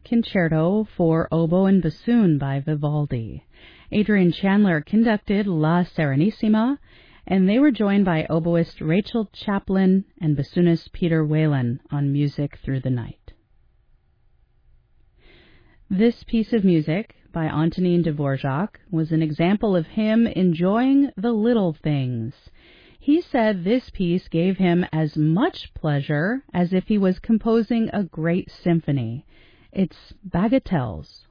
Concerto for Oboe and Bassoon by Vivaldi. Adrian Chandler conducted La Serenissima, and they were joined by oboist Rachel Chaplin and bassoonist Peter Whalen on Music Through the Night. This piece of music by Antonin Dvorak was an example of him enjoying the little things. He said this piece gave him as much pleasure as if he was composing a great symphony. It's Bagatelles